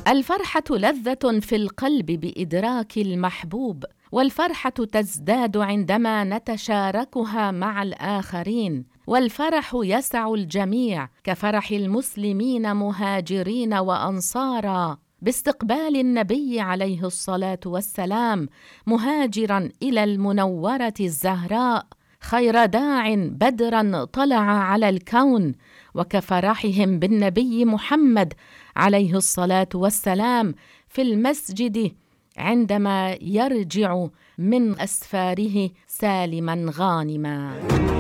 الفرحة لذة في القلب بإدراك المحبوب، والفرحة تزداد عندما نتشاركها مع الآخرين، والفرح يسع الجميع كفرح المسلمين مهاجرين وأنصارا باستقبال النبي عليه الصلاة والسلام مهاجرا إلى المنورة الزهراء، خير داع بدرا طلع على الكون، وكفرحهم بالنبي محمد عليه الصلاة والسلام في المسجد عندما يرجع من أسفاره سالما غانما.